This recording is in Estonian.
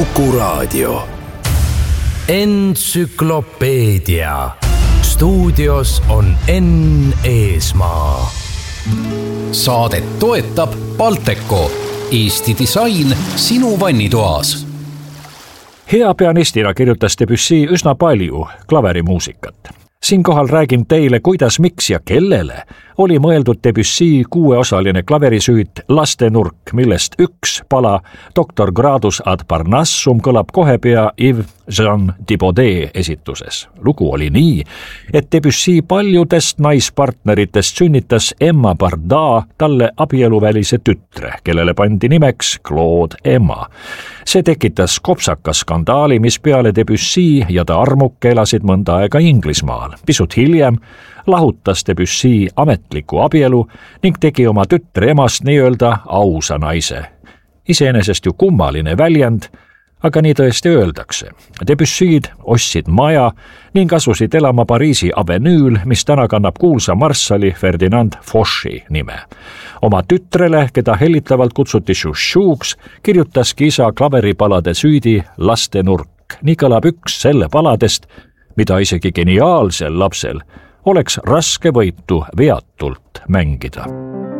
Kuku Raadio. Entsüklopeedia. Stuudios on Enn Eesmaa. Saadet toetab Balteco, Eesti disain sinu vannitoas. Hea pianistina kirjutas Debussy üsna palju klaverimuusikat. Siinkohal räägin teile, kuidas, miks ja kellele oli mõeldud Debussy 6-osaline klaverisüüt Lastenurk, millest üks pala Dr. Gradus ad Parnassum kõlab kohe pea Yves Jean Thibaudet esituses. Lugu oli nii, et Debussy paljudest naispartneritest sünnitas Emma Barda talle abieluvälise tütre, kellele pandi nimeks Claude Emma. See tekitas kopsaka skandaali, mis peale Debussy ja ta armuke elasid mõnda aega Inglismaal. Pisut hiljem lahutas Debussy ametliku abielu ning tegi oma tütre emast nii-öelda ausa naise. Iseenesest ju kummaline väljend, aga nii tõesti öeldakse. Debussyd ostsid maja ning asusid elama Pariisi avenüül, mis täna kannab kuulsa marssali Ferdinand Fochi nime. Oma tütrele, keda hellitavalt kutsuti Chouchouks, kirjutaski isa klaveripalade süüdi Lastenurk. Nii kõlab üks selle paladest, mida isegi geniaalsel lapsel oleks raske võitu veatult mängida.